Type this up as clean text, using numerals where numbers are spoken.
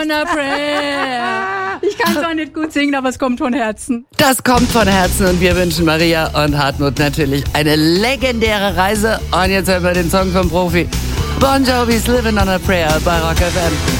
on a prayer. Ich kann es auch nicht gut singen, aber es kommt von Herzen. Das kommt von Herzen und wir wünschen Maria und Hartmut natürlich eine legendäre Reise. Und jetzt hören wir den Song vom Profi. Bon Jovi's Living on a Prayer bei Rock FM.